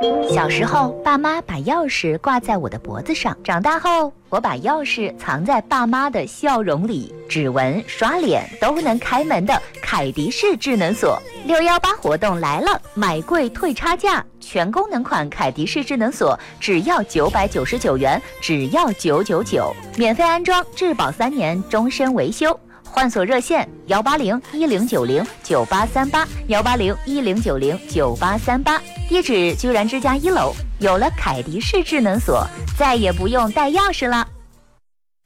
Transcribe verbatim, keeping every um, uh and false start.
小时候，爸妈把钥匙挂在我的脖子上；长大后，我把钥匙藏在爸妈的笑容里。指纹、刷脸都能开门的凯迪式智能锁，六幺八活动来了，买贵退差价，全功能款凯迪式智能锁只要九百九十九元，只要九九九，免费安装，质保三年，终身维修。换锁热线幺八零一零九零九八三八幺八零一零九零九八三八，地址居然之家一楼。有了凯迪式智能锁，再也不用带钥匙了。